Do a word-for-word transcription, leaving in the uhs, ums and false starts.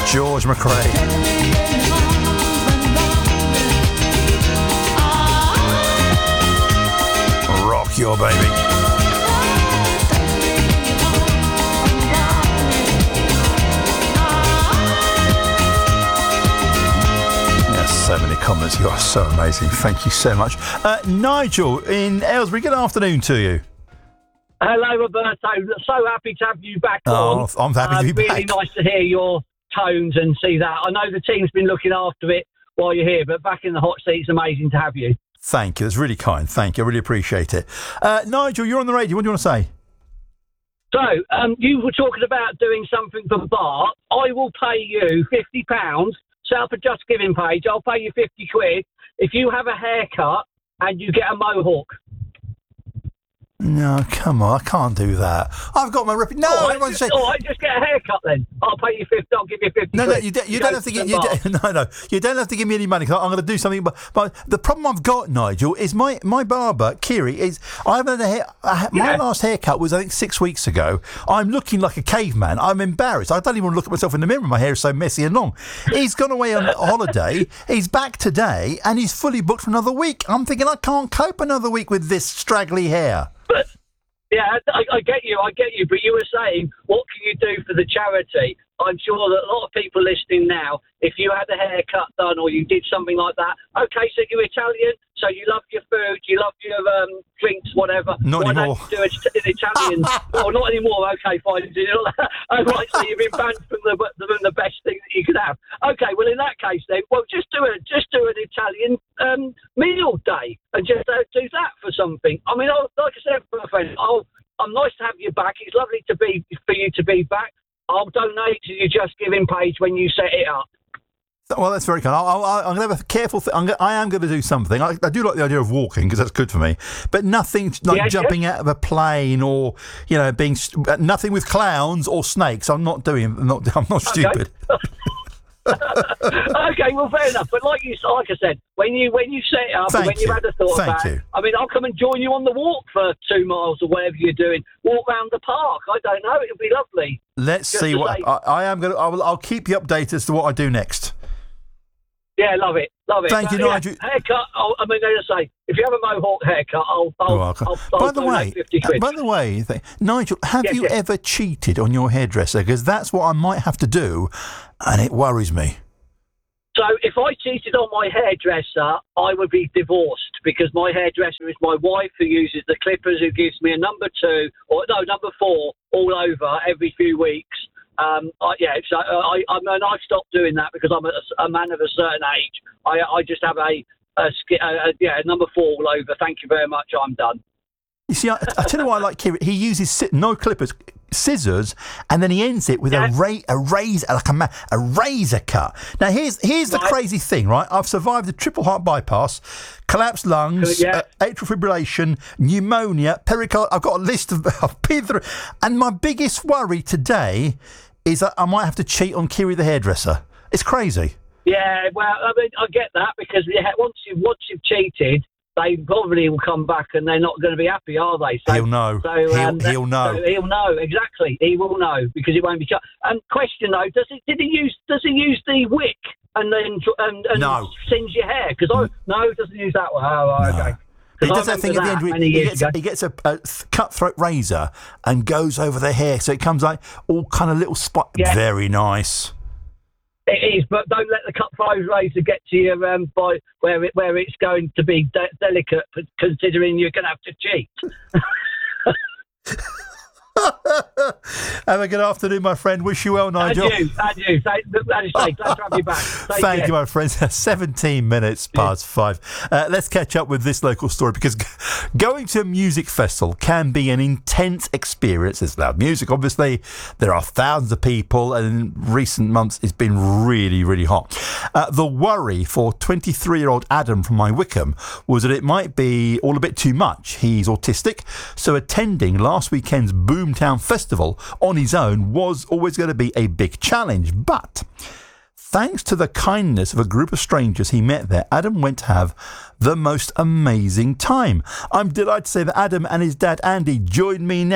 George McRae. Rock your baby. So many comments. You are so amazing. Thank you so much. Uh, Nigel in Aylesbury, good afternoon to you. Hello, Roberto. So happy to have you back oh, on. I'm happy uh, to be really back. Really nice to hear your tones and see that. I know the team's been looking after it while you're here, but back in the hot seat, it's amazing to have you. Thank you. That's really kind. Thank you. I really appreciate it. Uh, Nigel, you're on the radio. What do you want to say? So, um, you were talking about doing something for Bart. I will pay you fifty pounds. Set up a Just Giving page. I'll pay you fifty quid if you have a haircut and you get a mohawk. No, come on, I can't do that. I've got my rep. No, oh, everyone just, said. Oh, I just get a haircut then. I'll pay you fifty. I'll give you fifty. No, no, quid. you, do, you, you don't have to get. You do, no, no, you don't have to give me any money because I'm going to do something. But, but the problem I've got, Nigel, is my, my barber, Kiri, is I haven't had a hair. I, my yeah. last haircut was I think six weeks ago. I'm looking like a caveman. I'm embarrassed. I don't even want to look at myself in the mirror. My hair is so messy and long. He's gone away on holiday. He's back today, and he's fully booked for another week. I'm thinking I can't cope another week with this straggly hair. But yeah, I, I get you, I get you. But you were saying, what can you do for the charity? I'm sure that a lot of people listening now, if you had a haircut done or you did something like that, okay, so you're Italian, so you love your food, you love your um, drinks, whatever. Not Why anymore. don't you do an Italian? Well, not anymore. Okay, fine. Oh, right, so you've been banned from the, from the best thing that you could have. Okay, well, in that case, then, well, just do a just do an Italian um, meal day and just uh, do that for something. I mean, I'll, like I said, my friend, I'll, I'm nice to have you back. It's lovely to be for you to be back. I'll donate to your Just Giving page when you set it up. Well, that's very kind. I'll, I'll, I'm going to have a careful. Th- I'm go- I am going to do something. I, I do like the idea of walking because that's good for me. But nothing like yeah, jumping yeah. out of a plane or you know being nothing with clowns or snakes. I'm not doing. I'm not. I'm not stupid. Okay. Okay, well, fair enough. But like you, like I said, when you when you set it up, Thank and when you. you've had a thought Thank about you. it, I mean, I'll come and join you on the walk for two miles or whatever you're doing. Walk round the park. I don't know. It'll be lovely. Let's Just see to what say- I, I am going to. I will. I'll keep you updated as to what I do next. Yeah, love it, love it. Thank you, yeah, Nigel. Haircut. I'll, I mean, as I say, if you have a mohawk haircut, I'll. I'll, You're welcome. I'll, I'll by the donate way, fifty quid. by the way, th- Nigel, have Yes, you yes. ever cheated on your hairdresser? Because that's what I might have to do, and it worries me. So if I cheated on my hairdresser, I would be divorced because my hairdresser is my wife who uses the clippers, who gives me a number two or no number four all over every few weeks. Um, I, yeah, so uh, I, I mean, I've stopped doing that because I'm a, a man of a certain age. I, I just have a, a, sk- a, a yeah number four all over. Thank you very much. I'm done. You see, I, I tell you why I like Kieran. He uses si- no clippers, scissors, and then he ends it with Yeah. a ra- a razor, like a, ma- a razor cut. Now, here's here's the Right. crazy thing, right? I've survived a triple heart bypass, collapsed lungs, Yeah. uh, atrial fibrillation, pneumonia, pericarditis. I've got a list of. I've been through, and my biggest worry today is that I might have to cheat on Kiri the hairdresser. It's crazy. Yeah, well, I mean, I get that because yeah, once you once you've cheated, they probably will come back and they're not going to be happy, are they? So, He'll know. So, He'll- um, he'll know. So he'll know exactly. He will know because it won't be. Ch- and question though, does it? Did he use? Does he use the wick and then and, and No. singe your hair? Because I no, he doesn't use that one. Oh, right, No. okay. He 'Cause does I that thing at the remember end. that many He years gets, ago. he gets a, a th- cutthroat razor and goes over the hair, so it comes like all kind of little spot. Yeah. Very nice. It is, but don't let the cutthroat razor get to you um, by where it where it's going to be de- delicate, considering you're going to have to cheat. Have a good afternoon, my friend. Wish you well, Nigel. And you, and you. Say, as you say, glad to have you back. Take Thank care. you, my friends. seventeen minutes past five. Uh, let's catch up with this local story because g- going to a music festival can be an intense experience. There's loud music, obviously. There are thousands of people, and in recent months, it's been really, really hot. Uh, the worry for twenty-three-year-old Adam from My Wycombe was that it might be all a bit too much. He's autistic, so attending last weekend's Boomtown Festival on his own was always going to be a big challenge. But thanks to the kindness of a group of strangers he met there, Adam went to have the most amazing time. I'm delighted to say that Adam and his dad Andy joined me now.